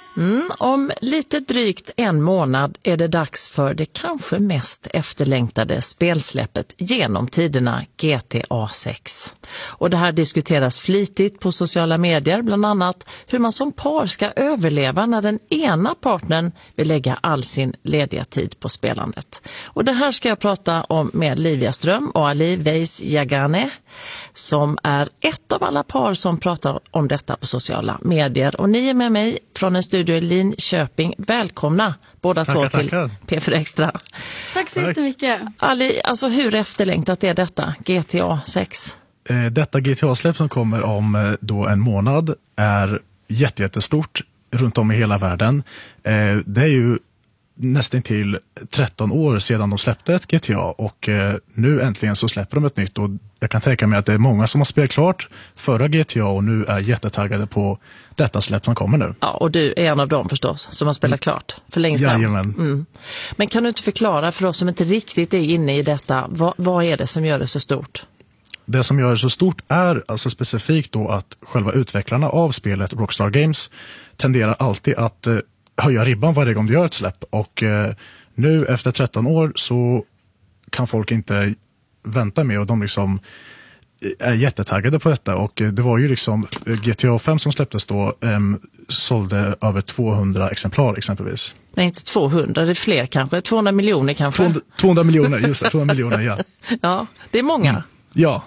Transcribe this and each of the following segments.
Om lite drygt en månad är det dags för det kanske mest efterlängtade spelsläppet genom tiderna, GTA 6. Och det här diskuteras flitigt på sociala medier, bland annat hur man som par ska överleva när den ena partnern vill lägga all sin lediga tid på spelandet. Och det här ska jag prata om med Livia Ström och Ali Weiss Yagane, som är ett av alla par som pratar om detta på sociala medier. Och ni är med mig från en studio i Linköping. Välkomna båda två till P4 Extra. Tack så jättemycket. Ali, alltså hur efterlängtat är detta GTA 6? Detta GTA-släpp som kommer om då en månad är jättestort runt om i hela världen. Det är ju nästan till 13 år sedan de släppte ett GTA och nu äntligen så släpper de ett nytt och jag kan tänka mig att det är många som har spelat klart förra GTA och nu är jättetaggade på detta släpp som kommer nu. Ja, och du är en av dem förstås som har spelat klart för länge sedan. Jajamän. Men kan du inte förklara för oss som inte riktigt är inne i detta, vad är det som gör det så stort? Det som gör det så stort är alltså specifikt då att själva utvecklarna av spelet Rockstar Games tenderar alltid att höja ribban varje gång de gör ett släpp och nu efter 13 år så kan folk inte vänta med och de liksom är jättetaggade på detta och det var ju liksom GTA 5 som släpptes då sålde över 200 exemplar exempelvis. Nej, inte 200, det är fler kanske, 200 miljoner kanske. 200 miljoner, just det, 200 miljoner, ja. Ja, det är många. Ja.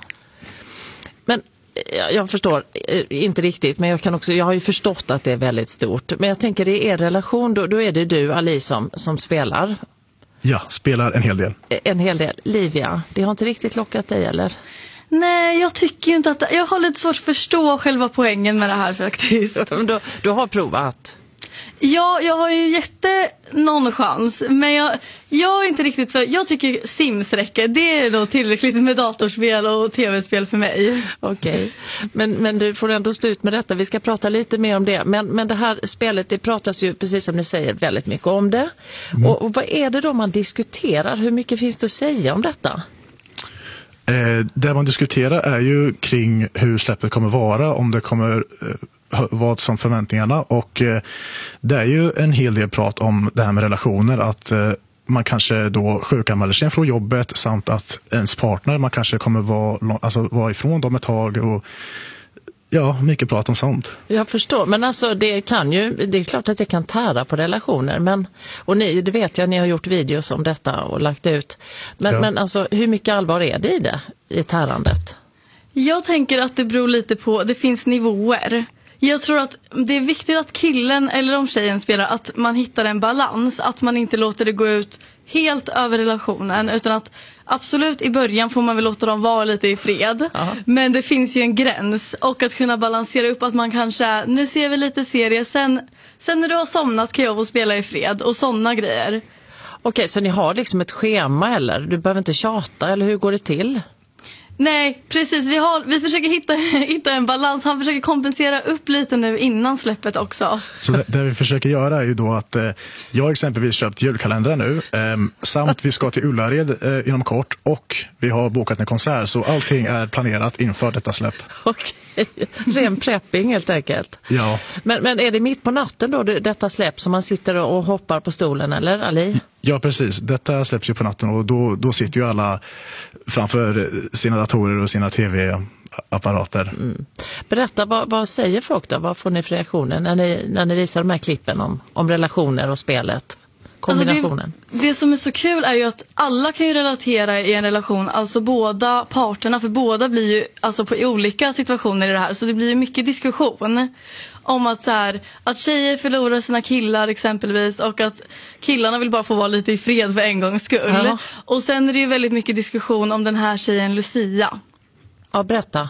Men jag förstår inte riktigt, men jag har ju förstått att det är väldigt stort. Men jag tänker i er relation, då är det du, Ali, som spelar. Ja, spelar en hel del. En hel del. Livia, det har inte riktigt lockat dig, eller? Nej, jag tycker ju inte att... Jag har lite svårt att förstå själva poängen med det här faktiskt. Du har provat? Ja, jag har ju någon chans. Men jag är inte riktigt för... Jag tycker Sims räcker. Det är då tillräckligt med datorspel och tv-spel för mig. Okej. Men du får ändå stå ut med detta. Vi ska prata lite mer om det. Men det här spelet, det pratas ju precis som ni säger väldigt mycket om det. Och vad är det då man diskuterar? Hur mycket finns det att säga om detta? Det man diskuterar är ju kring hur släppet kommer vara, om det kommer vara som förväntningarna och det är ju en hel del prat om det här med relationer, att man kanske då sjukanmäler sig från jobbet samt att ens partner, man kanske kommer vara ifrån dem ett tag och ja, mycket prat om sånt. Jag förstår, men alltså det är klart att det kan tära på relationer, och det vet jag, ni har gjort videos om detta och lagt ut. Men alltså hur mycket allvar är det i tärandet? Jag tänker att det beror lite på, det finns nivåer. Jag tror att det är viktigt att killen eller om tjejen spelar, att man hittar en balans, att man inte låter det gå ut helt över relationen, utan att absolut i början får man väl låta dem vara lite i fred. Aha. Men det finns ju en gräns och att kunna balansera upp att man kanske, nu ser vi lite serie, sen när du har somnat kan jag få spela i fred och sådana grejer. Okej, så ni har liksom ett schema eller? Du behöver inte tjata, eller hur går det till? Nej, precis. Vi försöker hitta en balans. Han försöker kompensera upp lite nu innan släppet också. Så det vi försöker göra är ju då att jag exempelvis köpt julkalendrar nu samt vi ska till Ullared inom kort och vi har bokat en konsert, så allting är planerat inför detta släpp. Okej, ren prepping helt enkelt. Ja. Men är det mitt på natten då detta släpp som man sitter och hoppar på stolen, eller Ali? Ja, precis. Detta släpps ju på natten och då sitter ju alla framför sina datorer och sina tv-apparater. Berätta, vad säger folk då? Vad får ni för reaktioner när ni visar de här klippen om relationer och spelet? Kombinationen. Alltså det som är så kul är ju att alla kan ju relatera i en relation, alltså båda parterna, för båda blir ju alltså på olika situationer i det här, så det blir ju mycket diskussion om att att tjejer förlorar sina killar exempelvis och att killarna vill bara få vara lite i fred för en gångs skull. Ja. Och sen är det ju väldigt mycket diskussion om den här tjejen Lucia. Ja, berätta.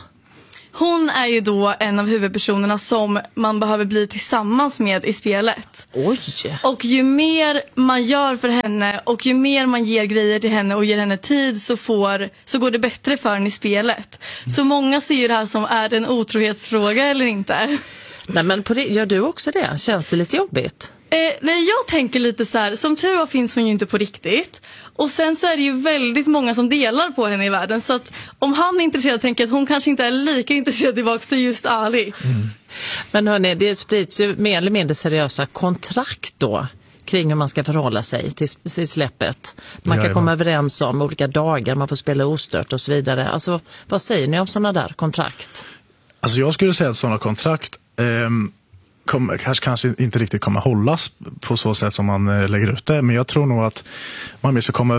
Hon är ju då en av huvudpersonerna som man behöver bli tillsammans med i spelet. Oj! Och ju mer man gör för henne och ju mer man ger grejer till henne och ger henne tid så går det bättre för henne i spelet. Så många ser ju det här som, är det en otrohetsfråga eller inte? Nej, men gör du också det? Känns det lite jobbigt? Nej, jag tänker lite så här, som tur var finns hon ju inte på riktigt. Och sen så är det ju väldigt många som delar på henne i världen. Så att om han är intresserad tänker jag att hon kanske inte är lika intresserad tillbaka till just Ali. Men hörni, det sprids ju mer eller mindre seriösa kontrakt då kring hur man ska förhålla sig till släppet. Man kan komma överens om olika dagar, man får spela ostört och så vidare. Alltså, vad säger ni om sådana där kontrakt? Alltså jag skulle säga att sådana kontrakt kanske inte riktigt kommer hållas på så sätt som man lägger ut det. Men jag tror nog att man ska komma